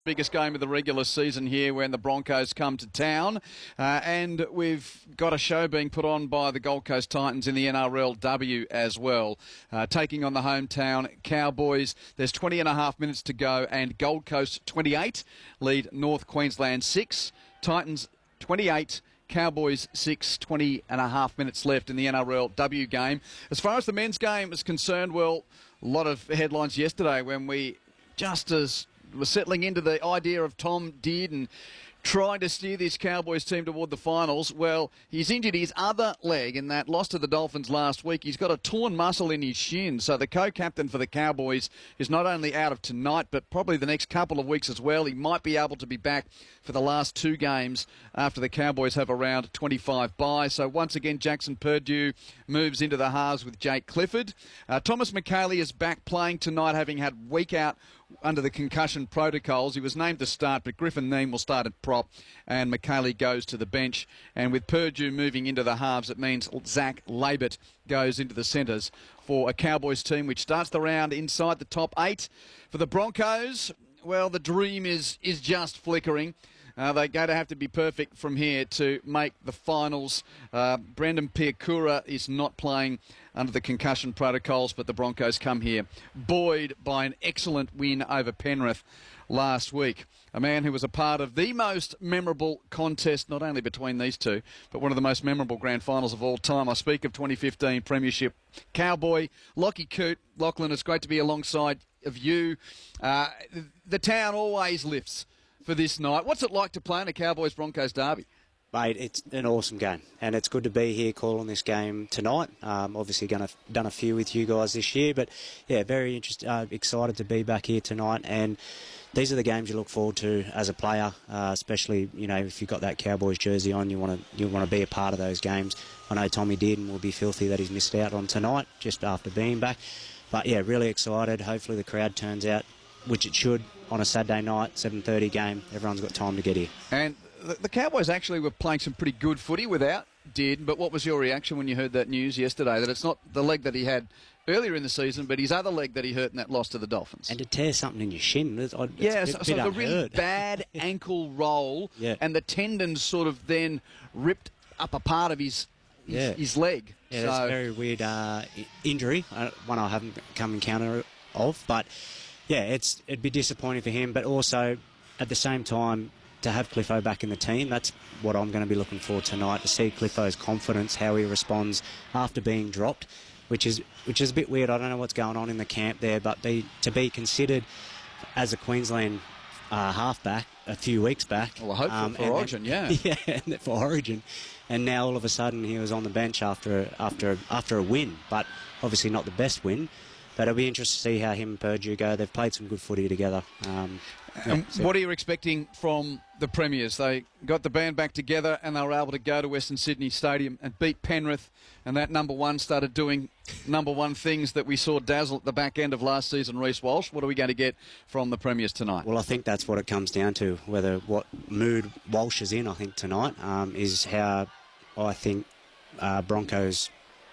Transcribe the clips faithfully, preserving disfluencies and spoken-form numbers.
Biggest game of the regular season here when the Broncos come to town. Uh, and we've got a show being put on by the Gold Coast Titans in the N R L W as well. Uh, taking on the hometown Cowboys. There's twenty and a half minutes to go and Gold Coast twenty-eight lead North Queensland six. Titans twenty-eight. Cowboys six, twenty and a half minutes left in the N R L W game. As far as the men's game is concerned, well, a lot of headlines yesterday when we just as was settling into the idea of Tom Dearden trying to steer this Cowboys team toward the finals. Well, he's injured his other leg in that loss to the Dolphins last week. He's got a torn muscle in his shin, so the co-captain for the Cowboys is not only out of tonight, but probably the next couple of weeks as well. He might be able to be back for the last two games after the Cowboys have a round twenty-five bye. So once again, Jackson Purdue moves into the halves with Jake Clifford. Uh, Thomas McKaylee is back playing tonight, having had week out under the concussion protocols. He was named to start, but Griffin Neame will start at prop, and McKaylee goes to the bench. And with Purdue moving into the halves, it means Zach Labert goes into the centres for a Cowboys team which starts the round inside the top eight. For the Broncos, well, the dream is, is just flickering. Uh, they're going to have to be perfect from here to make the finals. Uh, Brendan Piakura is not playing under the concussion protocols, but the Broncos come here buoyed by an excellent win over Penrith last week. A man who was a part of the most memorable contest, not only between these two, but one of the most memorable grand finals of all time. I speak of twenty fifteen Premiership Cowboy, Lockie Coote. Lachlan, it's great to be alongside of you. Uh, the town always lifts for this night. What's it like to play in a Cowboys-Broncos derby? Mate, it's an awesome game, and it's good to be here calling this game tonight. Um, obviously, going to done a few with you guys this year, but yeah, very interested, uh, excited to be back here tonight. And these are the games you look forward to as a player, uh, especially you know if you've got that Cowboys jersey on, you want to you want to be a part of those games. I know Tommy Dearden will be filthy that he's missed out on tonight just after being back, but yeah, really excited. Hopefully, the crowd turns out, which it should on a Saturday night, seven thirty game. Everyone's got time to get here. And the Cowboys actually were playing some pretty good footy without Dearden, but what was your reaction when you heard that news yesterday, that it's not the leg that he had earlier in the season, but his other leg that he hurt in that loss to the Dolphins? And to tear something in your shin. It's, it's yeah, a bit, so, bit so the unheard. really bad ankle roll, yeah. and the tendons sort of then ripped up a part of his his, yeah. his leg. Yeah, so, that's a very weird uh, injury, uh, one I haven't come encounter of, but yeah, it's it'd be disappointing for him, but also at the same time, to have Cliffo back in the team, that's what I'm going to be looking for tonight, to see Cliffo's confidence, how he responds after being dropped, which is which is a bit weird. I don't know what's going on in the camp there, but be, to be considered as a Queensland uh, halfback a few weeks back. Well, hopefully um, for Origin, then, yeah. Yeah, for Origin. And now all of a sudden he was on the bench after, after, after a win, but obviously not the best win. But it'll be interesting to see how him and Purdue go. They've played some good footy together. Um, and yeah, what are you expecting from the Premiers? They got the band back together and they were able to go to Western Sydney Stadium and beat Penrith, and that number one started doing number one things that we saw dazzle at the back end of last season, Reece Walsh. What are we going to get from the Premiers tonight? Well, I think that's what it comes down to, whether what mood Walsh is in, I think, tonight, um, is how I think uh, Broncos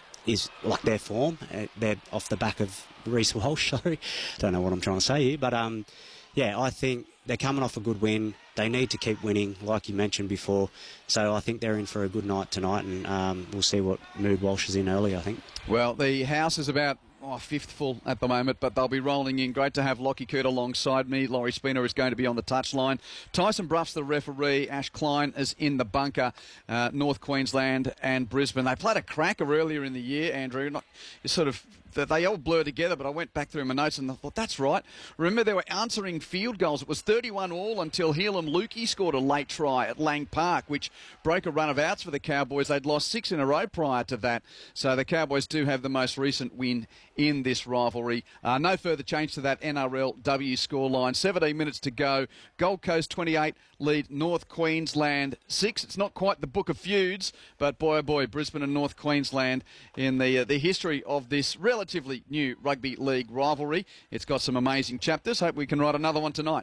is like their form. Uh, they're off the back of Reece Walsh, sorry. Don't know what I'm trying to say here, but um, yeah, I think they're coming off a good win. They need to keep winning, like you mentioned before. So I think they're in for a good night tonight, and um, we'll see what mood Walsh is in early, I think. Well, the house is about oh, fifth full at the moment, but they'll be rolling in. Great to have Lockie Coote alongside me. Laurie Spina is going to be on the touchline. Tyson Bruff's the referee. Ash Klein is in the bunker. Uh, North Queensland and Brisbane. They played a cracker earlier in the year, Andrew. Not, it's sort of they all blur together, but I went back through my notes and I thought, that's right. Remember, they were answering field goals. It was thirty-one all until Helam Lukey scored a late try at Lang Park, which broke a run of outs for the Cowboys. They'd lost six in a row prior to that. So the Cowboys do have the most recent win in this rivalry. Uh, no further change to that N R L W scoreline. seventeen minutes to go. Gold Coast twenty-eight lead North Queensland six. It's not quite the book of feuds, but boy oh boy, Brisbane and North Queensland in the uh, the history of this relatively new rugby league rivalry. It's got some amazing chapters. Hope we can write another one tonight.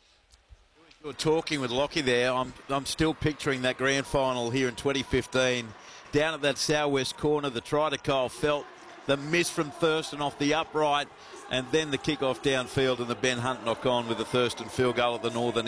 You're talking with Lockie there. I'm I'm still picturing that grand final here in twenty fifteen. Down at that southwest corner, the try to Kyle Felt, the miss from Thurston off the upright, and then the kick-off downfield and the Ben Hunt knock-on with the Thurston field goal at the northern